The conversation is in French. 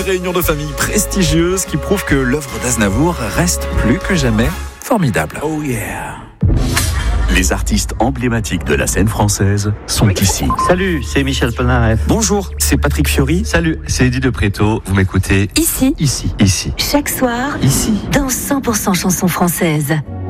réunion de famille prestigieuse qui prouve que l'œuvre d'Aznavour reste plus que jamais formidable. Oh yeah. Les artistes emblématiques de la scène française sont ici. Salut, c'est Michel Polnareff. Bonjour, c'est Patrick Fiori. Salut, c'est Eddie de Préto. Vous m'écoutez Ici, ici, ici, chaque soir, ici. dans 100% chansons françaises.